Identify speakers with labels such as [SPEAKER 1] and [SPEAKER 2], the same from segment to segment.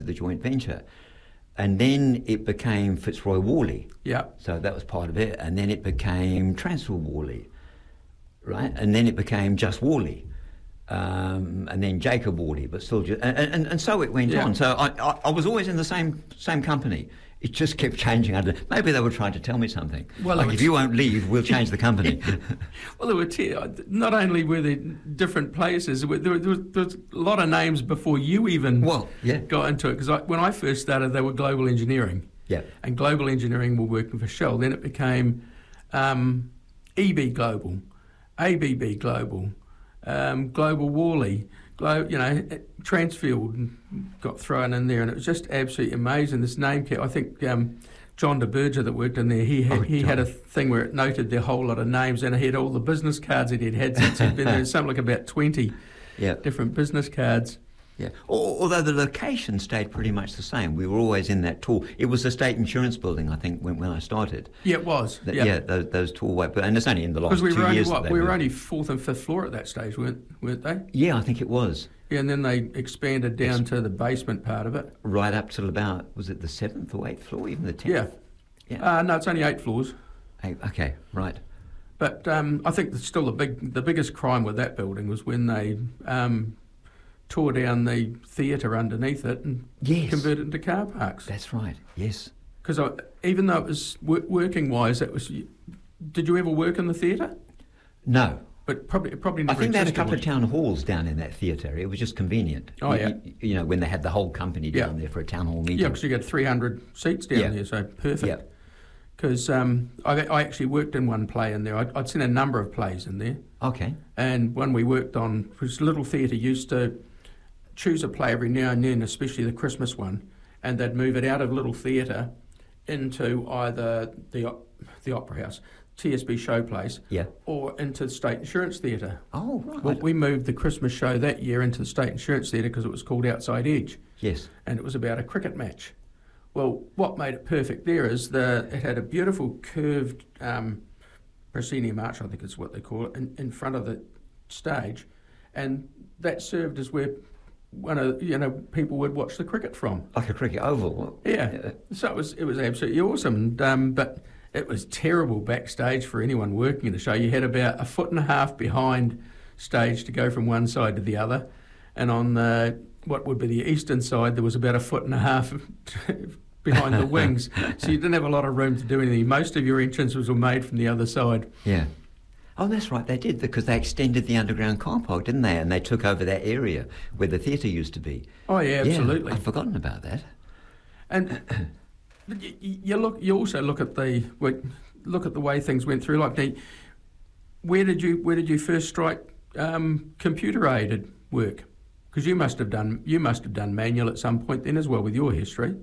[SPEAKER 1] the joint venture. And then it became Fitzroy Worley.
[SPEAKER 2] Yeah.
[SPEAKER 1] So that was part of it. And then it became Transfield Worley, right? And then it became just Worley. And then Jacob Worley, but still just... And so it went on. So I was always in the same company. It just kept changing. Maybe they were trying to tell me something. Well, like, if you won't leave, we'll change the company.
[SPEAKER 2] Well, there were not only were there different places, there was a lot of names before you even got into it. Because when I first started, they were Global Engineering.
[SPEAKER 1] Yeah.
[SPEAKER 2] And Global Engineering were working for Shell. Then it became EB Global, ABB Global, Global Worley. Transfield got thrown in there, and it was just absolutely amazing. This name, I think John de Berger that worked in there, he had a thing where it noted their whole lot of names, and it had all the business cards that he'd had since he'd been there. Something like about 20 different business cards.
[SPEAKER 1] Yeah. Although the location stayed pretty much the same. We were always in that tall... It was the State Insurance Building, I think, when I started.
[SPEAKER 2] Yeah, it was.
[SPEAKER 1] Those tall white... And it's only in the last 2 years...
[SPEAKER 2] Because we were only 4th and 5th floor at that stage, weren't they?
[SPEAKER 1] Yeah, I think it was.
[SPEAKER 2] Yeah, and then they expanded down to the basement part of it.
[SPEAKER 1] Right up till about... Was it the 7th or 8th floor, even the 10th?
[SPEAKER 2] Yeah. No, it's only 8 floors.
[SPEAKER 1] Okay, right.
[SPEAKER 2] But I think still the biggest crime with that building was when they... tore down the theatre underneath it and converted it into car parks.
[SPEAKER 1] That's right, yes.
[SPEAKER 2] Because even though it was working-wise, did you ever work in the theatre?
[SPEAKER 1] No.
[SPEAKER 2] But probably never
[SPEAKER 1] I think they had a couple of town halls down in that theatre. It was just convenient.
[SPEAKER 2] Oh, yeah.
[SPEAKER 1] When they had the whole company down there for a town hall meeting.
[SPEAKER 2] Yeah, because you got 300 seats down there, so perfect.
[SPEAKER 1] Yeah.
[SPEAKER 2] Because I actually worked in one play in there. I'd seen a number of plays in there.
[SPEAKER 1] Okay.
[SPEAKER 2] And one we worked on, was Little Theatre used to choose a play every now and then, especially the Christmas one, and they'd move it out of Little Theatre into either the Opera House, TSB Showplace, or into the State Insurance Theatre.
[SPEAKER 1] Oh, right.
[SPEAKER 2] Well, we moved the Christmas show that year into the State Insurance Theatre because it was called Outside Edge.
[SPEAKER 1] Yes.
[SPEAKER 2] And it was about a cricket match. Well, what made it perfect there is it had a beautiful curved proscenium arch, I think is what they call it, in front of the stage, and that served as where people would watch the cricket from.
[SPEAKER 1] Like a cricket oval.
[SPEAKER 2] Yeah. So it was absolutely awesome. But it was terrible backstage for anyone working in the show. You had about 1.5 feet behind stage to go from one side to the other, and on what would be the eastern side, there was about 1.5 feet behind the wings. So you didn't have a lot of room to do anything. Most of your entrances were made from the other side.
[SPEAKER 1] Yeah. Oh, that's right, they did, because they extended the underground car park, didn't they? And they took over that area where the theatre used to be.
[SPEAKER 2] Oh, yeah, absolutely.
[SPEAKER 1] Yeah, I'd forgotten about that.
[SPEAKER 2] And you also look at the way things went through. Like, where did you first strike computer-aided work? Because you must have done manual at some point then as well with your history.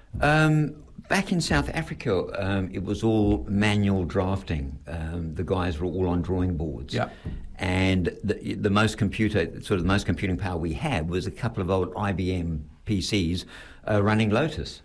[SPEAKER 1] Back in South Africa, it was all manual drafting. The guys were all on drawing boards.
[SPEAKER 2] Yeah.
[SPEAKER 1] And the most computing power we had was a couple of old IBM PCs running Lotus.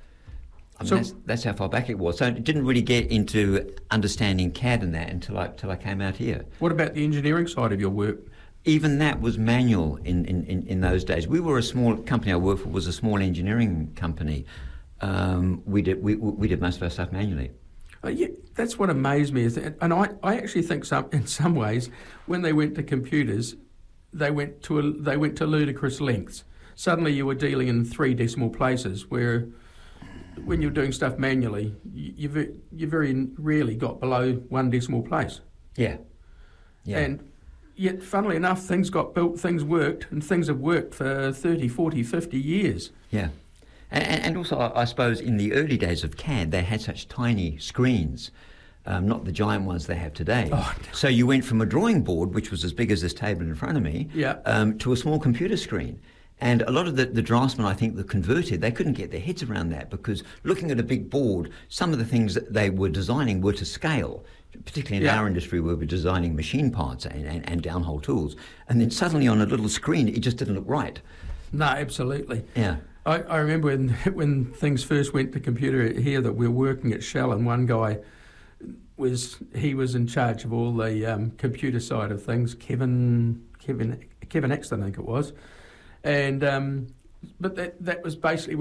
[SPEAKER 1] That's how far back it was. So it didn't really get into understanding CAD and that until I came out here.
[SPEAKER 2] What about the engineering side of your work?
[SPEAKER 1] Even that was manual in those days. We were a small company. I worked for was a small engineering company. We did most of our stuff manually.
[SPEAKER 2] Yeah, that's what amazed me. And I actually think in some ways, when they went to computers, they went to ludicrous lengths. Suddenly you were dealing in 3 decimal places, where when you're doing stuff manually, you very rarely got below 1 decimal place.
[SPEAKER 1] Yeah.
[SPEAKER 2] And yet, funnily enough, things got built, things worked, and things have worked for 30, 40, 50 years.
[SPEAKER 1] Yeah. And also, I suppose, in the early days of CAD, they had such tiny screens, not the giant ones they have today.
[SPEAKER 2] Oh, no.
[SPEAKER 1] So you went from a drawing board, which was as big as this table in front of me, to a small computer screen. And a lot of the draftsmen, I think, that converted, they couldn't get their heads around that, because looking at a big board, some of the things that they were designing were to scale, particularly in our industry where we're designing machine parts and downhole tools. And then suddenly on a little screen, it just didn't look right.
[SPEAKER 2] No, absolutely.
[SPEAKER 1] Yeah.
[SPEAKER 2] I remember when things first went to computer here that we were working at Shell, and one guy was in charge of all the computer side of things, Kevin Exton, I think it was, and But that was basically